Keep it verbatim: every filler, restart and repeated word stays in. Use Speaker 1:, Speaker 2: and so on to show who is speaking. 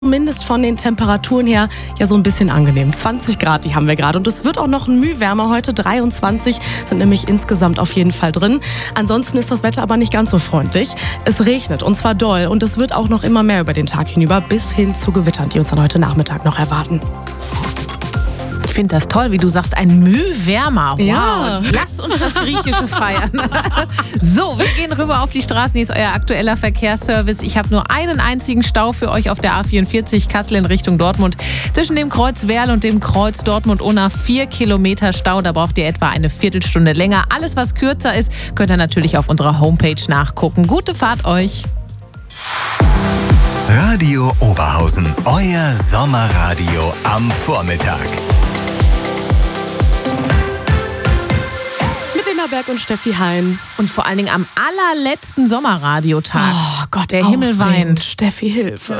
Speaker 1: Zumindest von den Temperaturen her ja so ein bisschen angenehm. zwanzig Grad, die haben wir gerade. Und es wird auch noch ein Mühe wärmer heute. dreiundzwanzig sind nämlich insgesamt auf jeden Fall drin. Ansonsten ist das Wetter aber nicht ganz so freundlich. Es regnet und zwar doll. Und es wird auch noch immer mehr über den Tag hinüber bis hin zu Gewittern, die uns dann heute Nachmittag noch erwarten.
Speaker 2: Ich finde das toll, wie du sagst, ein Mühe wärmer. Wow,
Speaker 1: Ja.
Speaker 2: Lass uns das Griechische feiern. So, wir gehen rüber auf die Straßen. Hier ist euer aktueller Verkehrsservice. Ich habe nur einen einzigen Stau für euch auf der A vierundvierzig Kassel in Richtung Dortmund. Zwischen dem Kreuz Werl und dem Kreuz Dortmund-Unna vier Kilometer Stau. Da braucht ihr etwa eine Viertelstunde länger. Alles, was kürzer ist, könnt ihr natürlich auf unserer Homepage nachgucken. Gute Fahrt euch.
Speaker 3: Radio Oberhausen, euer Sommerradio am Vormittag.
Speaker 1: Mit Lena Berg und Steffi Hein.
Speaker 2: Und vor allen Dingen am allerletzten Sommerradiotag.
Speaker 1: Oh Gott,
Speaker 2: der Himmel
Speaker 1: aufregend.
Speaker 2: weint.
Speaker 1: Steffi, Hilfe.